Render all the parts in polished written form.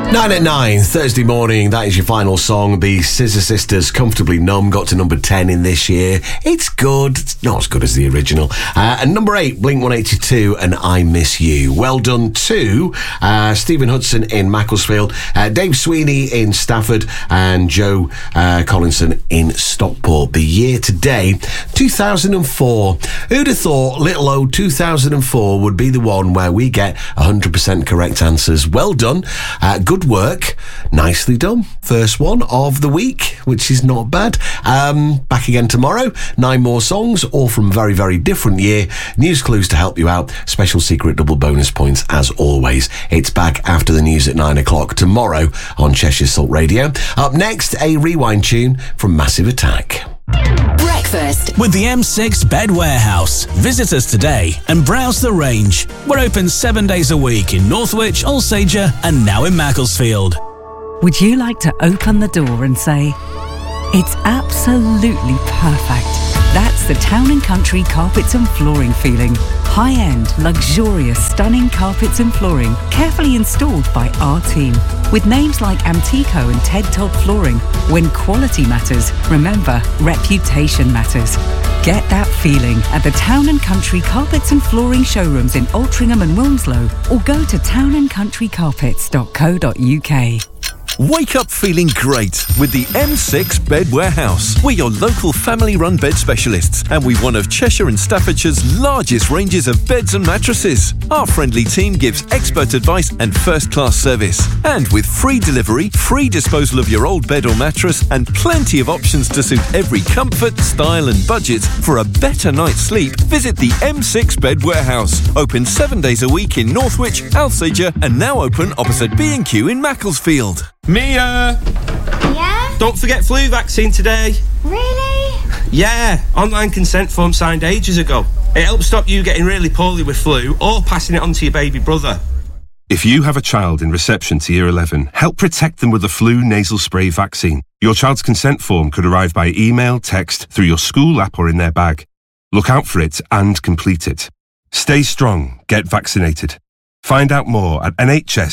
9 at 9, Thursday morning. That is your final song. The Scissor Sisters, Comfortably Numb, got to number 10 in this year. It's good. It's not as good as the original. And number 8, Blink-182 and I Miss You. Well done to Stephen Hudson in Macclesfield, Dave Sweeney in Stafford, and Joe Collinson in Stockport. The year today, 2004. Who'd have thought little old 2004 would be the one where we get 100% correct answers? Well done. Good work. Nicely done. First one of the week, which is not bad. Back again tomorrow. 9 more songs, all from a very, very different year. News clues to help you out. Special secret double bonus points as always. It's back after the news at 9 o'clock tomorrow on Cheshire Salt Radio. Up next, a rewind tune from Massive Attack. Breakfast with the M6 Bed Warehouse. Visit us today and browse the range. We're open 7 days a week in Northwich, Alsager, and now in Macclesfield. Would you like to open the door and say, "It's absolutely perfect"? That's the Town & Country Carpets and Flooring feeling. High-end, luxurious, stunning carpets and flooring, carefully installed by our team. With names like Antico and Ted Todd Flooring. When quality matters, remember, reputation matters. Get that feeling at the Town & Country Carpets and Flooring showrooms in Altrincham and Wilmslow, or go to townandcountrycarpets.co.uk. Wake up feeling great with the M6 Bed Warehouse. We're your local family-run bed specialists, and we've one of Cheshire and Staffordshire's largest ranges of beds and mattresses. Our friendly team gives expert advice and first-class service. And with free delivery, free disposal of your old bed or mattress, and plenty of options to suit every comfort, style and budget, for a better night's sleep, visit the M6 Bed Warehouse. Open 7 days a week in Northwich, Alsager, and now open opposite B&Q in Macclesfield. Mia! Yeah? Don't forget flu vaccine today. Really? Yeah, online consent form signed ages ago. It helps stop you getting really poorly with flu or passing it on to your baby brother. If you have a child in reception to Year 11, help protect them with the flu nasal spray vaccine. Your child's consent form could arrive by email, text, through your school app or in their bag. Look out for it and complete it. Stay strong, get vaccinated. Find out more at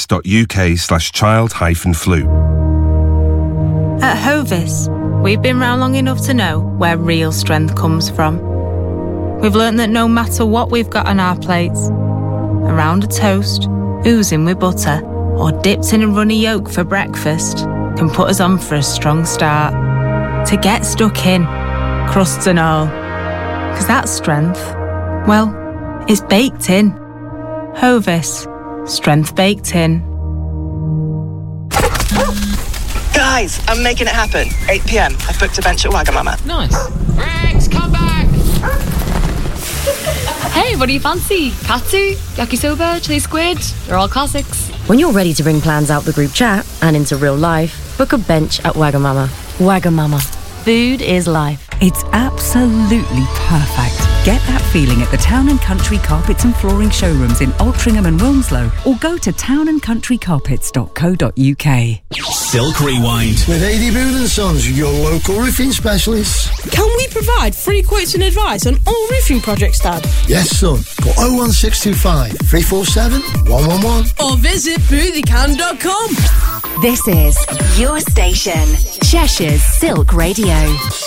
nhs.uk/child-flu. At Hovis, we've been round long enough to know where real strength comes from. We've learnt that no matter what we've got on our plates, a round of toast, oozing with butter, or dipped in a runny yolk for breakfast can put us on for a strong start. To get stuck in, crusts and all. 'Cause that strength, well, it's baked in. Hovis, strength baked in. Guys, I'm making it happen. 8 p.m. I've booked a bench at Wagamama. Nice. Rex, come back! Hey, what do you fancy? Katsu, yakisoba, chili squid? They're all classics. When you're ready to bring plans out the group chat and into real life, book a bench at Wagamama. Wagamama. Food is life. It's absolutely perfect. Get that feeling at the Town & Country Carpets and Flooring showrooms in Altrincham and Wilmslow, or go to townandcountrycarpets.co.uk. Silk Rewind. With AD Booth & Sons, your local roofing specialists. Can we provide free quotes and advice on all roofing projects, Dad? Yes, son. Call 01625 347 111. Or visit boothiecan.com. This is your station, Cheshire's Silk Radio.